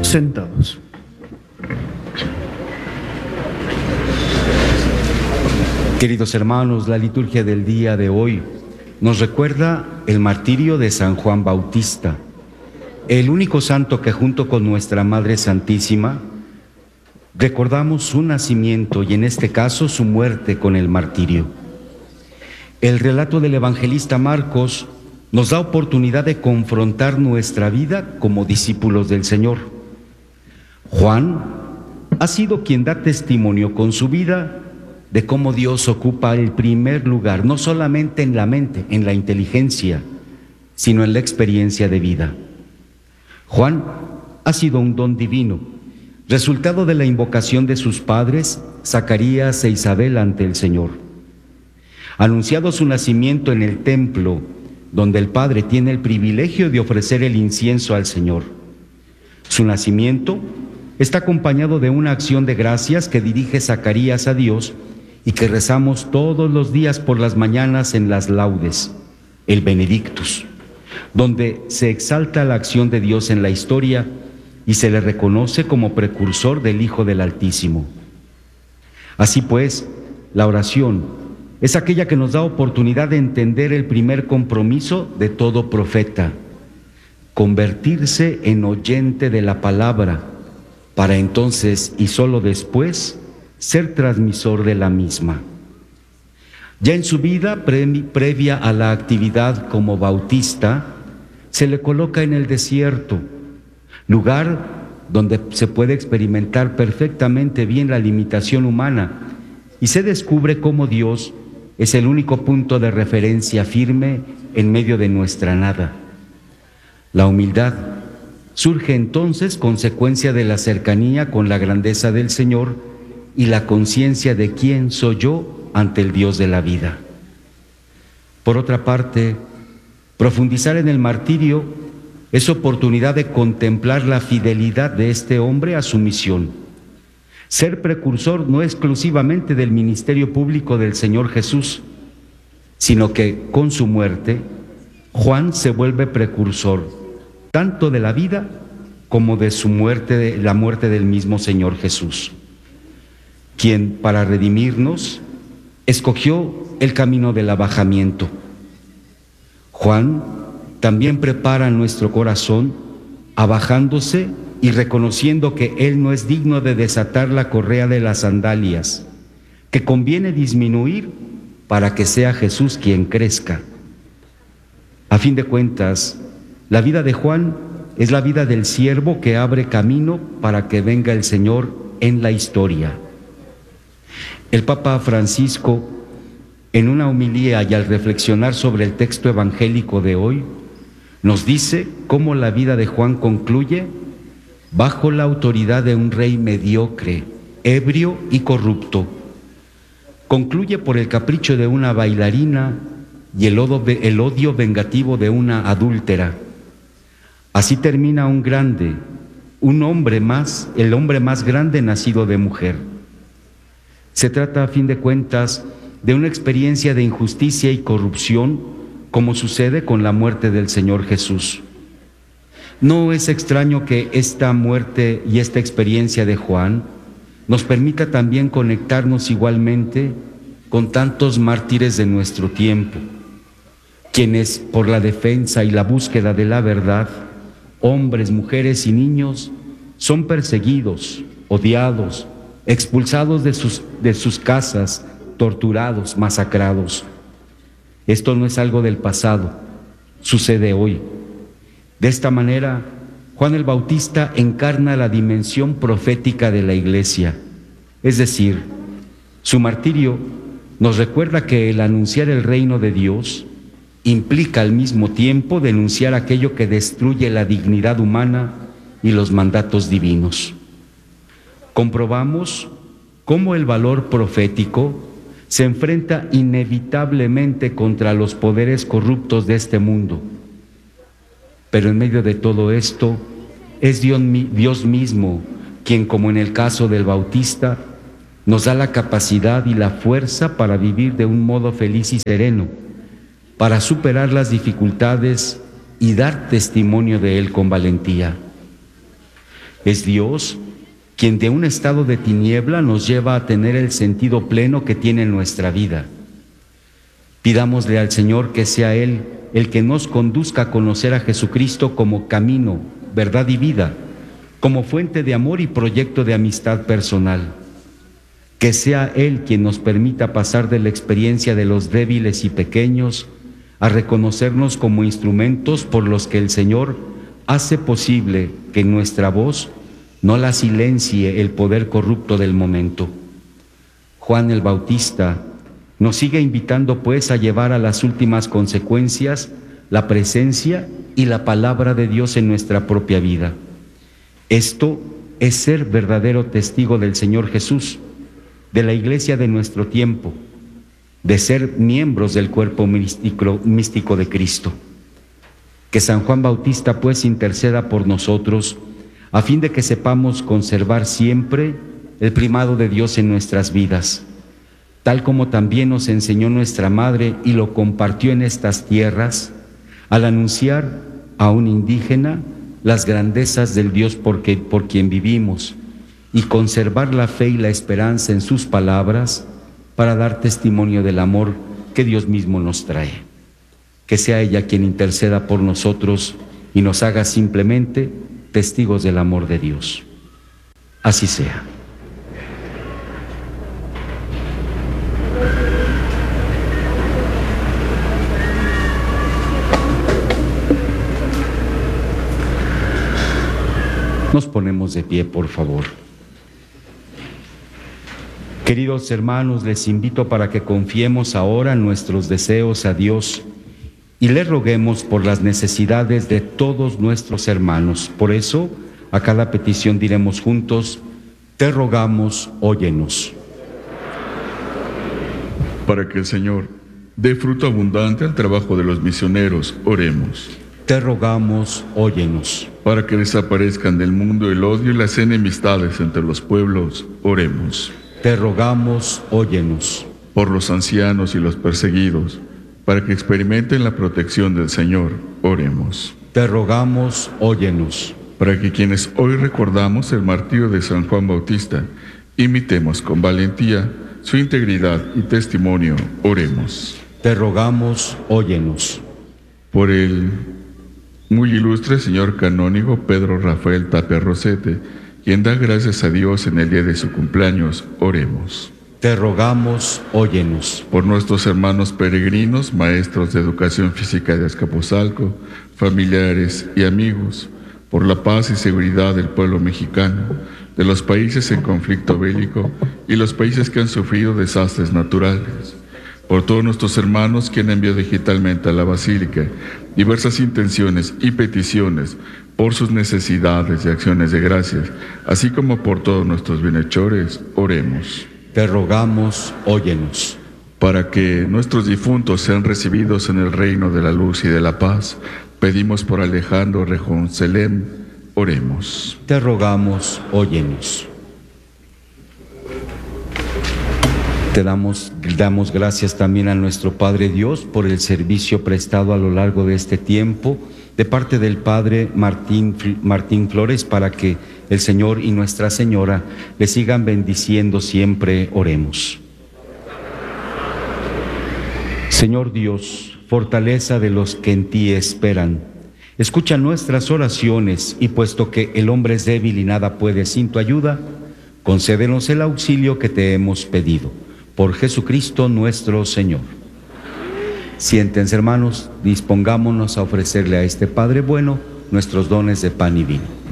Sentados. Queridos hermanos, la liturgia del día de hoy nos recuerda el martirio de San Juan Bautista, el único santo que junto con nuestra Madre Santísima recordamos su nacimiento y en este caso su muerte con el martirio. El relato del evangelista Marcos nos da oportunidad de confrontar nuestra vida como discípulos del Señor. Juan ha sido quien da testimonio con su vida de cómo Dios ocupa el primer lugar, no solamente en la mente, en la inteligencia, sino en la experiencia de vida. Juan ha sido un don divino, resultado de la invocación de sus padres, Zacarías e Isabel, ante el Señor. Anunciado su nacimiento en el templo, donde el Padre tiene el privilegio de ofrecer el incienso al Señor. Su nacimiento está acompañado de una acción de gracias que dirige Zacarías a Dios y que rezamos todos los días por las mañanas en las laudes, el Benedictus, donde se exalta la acción de Dios en la historia y se le reconoce como precursor del Hijo del Altísimo. Así pues, la oración es aquella que nos da oportunidad de entender el primer compromiso de todo profeta: convertirse en oyente de la palabra, para entonces y solo después ser transmisor de la misma. Ya en su vida previa a la actividad como bautista, se le coloca en el desierto, lugar donde se puede experimentar perfectamente bien la limitación humana y se descubre cómo Dios es el único punto de referencia firme en medio de nuestra nada. La humildad surge entonces consecuencia de la cercanía con la grandeza del Señor y la conciencia de quién soy yo ante el Dios de la vida. Por otra parte, profundizar en el martirio es oportunidad de contemplar la fidelidad de este hombre a su misión. Ser precursor no exclusivamente del ministerio público del Señor Jesús, sino que con su muerte, Juan se vuelve precursor tanto de la vida como de su muerte, de la muerte del mismo Señor Jesús, quien para redimirnos escogió el camino del abajamiento. Juan también prepara nuestro corazón abajándose y reconociendo que Él no es digno de desatar la correa de las sandalias, que conviene disminuir para que sea Jesús quien crezca. A fin de cuentas, la vida de Juan es la vida del siervo que abre camino para que venga el Señor en la historia. El Papa Francisco, en una homilía y al reflexionar sobre el texto evangélico de hoy, nos dice cómo la vida de Juan concluye bajo la autoridad de un rey mediocre, ebrio y corrupto. Concluye por el capricho de una bailarina y el odio vengativo de una adúltera. Así termina un grande, un hombre más, el hombre más grande nacido de mujer. Se trata, a fin de cuentas, de una experiencia de injusticia y corrupción, como sucede con la muerte del Señor Jesús. No es extraño que esta muerte y esta experiencia de Juan nos permita también conectarnos igualmente con tantos mártires de nuestro tiempo, quienes por la defensa y la búsqueda de la verdad, hombres, mujeres y niños, son perseguidos, odiados, expulsados de sus casas, torturados, masacrados. Esto no es algo del pasado, sucede hoy. De esta manera, Juan el Bautista encarna la dimensión profética de la Iglesia, es decir, su martirio nos recuerda que el anunciar el reino de Dios implica al mismo tiempo denunciar aquello que destruye la dignidad humana y los mandatos divinos. Comprobamos cómo el valor profético se enfrenta inevitablemente contra los poderes corruptos de este mundo. Pero en medio de todo esto, es Dios mismo quien, como en el caso del Bautista, nos da la capacidad y la fuerza para vivir de un modo feliz y sereno, para superar las dificultades y dar testimonio de Él con valentía. Es Dios quien de un estado de tiniebla nos lleva a tener el sentido pleno que tiene nuestra vida. Pidámosle al Señor que sea Él el que nos conduzca a conocer a Jesucristo como camino, verdad y vida, como fuente de amor y proyecto de amistad personal. Que sea Él quien nos permita pasar de la experiencia de los débiles y pequeños a reconocernos como instrumentos por los que el Señor hace posible que nuestra voz no la silencie el poder corrupto del momento. Juan el Bautista nos sigue invitando pues a llevar a las últimas consecuencias la presencia y la palabra de Dios en nuestra propia vida. Esto es ser verdadero testigo del Señor Jesús, de la Iglesia de nuestro tiempo, de ser miembros del cuerpo místico de Cristo. Que San Juan Bautista pues interceda por nosotros, a fin de que sepamos conservar siempre el primado de Dios en nuestras vidas, tal como también nos enseñó nuestra Madre y lo compartió en estas tierras, al anunciar a un indígena las grandezas del Dios por quien vivimos, y conservar la fe y la esperanza en sus palabras para dar testimonio del amor que Dios mismo nos trae. Que sea ella quien interceda por nosotros y nos haga simplemente testigos del amor de Dios. Así sea. Nos ponemos de pie, por favor. Queridos hermanos, les invito para que confiemos ahora nuestros deseos a Dios y le roguemos por las necesidades de todos nuestros hermanos. Por eso, a cada petición diremos juntos: te rogamos, óyenos. Para que el Señor dé fruto abundante al trabajo de los misioneros, oremos. Te rogamos, óyenos. Para que desaparezcan del mundo el odio y las enemistades entre los pueblos, oremos. Te rogamos, óyenos. Por los ancianos y los perseguidos, para que experimenten la protección del Señor, oremos. Te rogamos, óyenos. Para que quienes hoy recordamos el martirio de San Juan Bautista, imitemos con valentía su integridad y testimonio, oremos. Te rogamos, óyenos. Por el muy ilustre señor canónigo Pedro Rafael Tapia Rosete, quien da gracias a Dios en el día de su cumpleaños, oremos. Te rogamos, óyenos. Por nuestros hermanos peregrinos, maestros de educación física de Azcapotzalco, familiares y amigos, por la paz y seguridad del pueblo mexicano, de los países en conflicto bélico y los países que han sufrido desastres naturales, por todos nuestros hermanos que han enviado digitalmente a la Basílica diversas intenciones y peticiones por sus necesidades y acciones de gracias, así como por todos nuestros bienhechores, oremos. Te rogamos, óyenos. Para que nuestros difuntos sean recibidos en el reino de la luz y de la paz, pedimos por Alejandro Rejón Selem, oremos. Te rogamos, óyenos. Te damos gracias también a nuestro Padre Dios por el servicio prestado a lo largo de este tiempo de parte del Padre Martín Flores, para que el Señor y Nuestra Señora le sigan bendiciendo siempre. Oremos. Señor Dios, fortaleza de los que en ti esperan, escucha nuestras oraciones y puesto que el hombre es débil y nada puede sin tu ayuda, concédenos el auxilio que te hemos pedido. Por Jesucristo nuestro Señor. Siéntense, hermanos, dispongámonos a ofrecerle a este Padre bueno nuestros dones de pan y vino.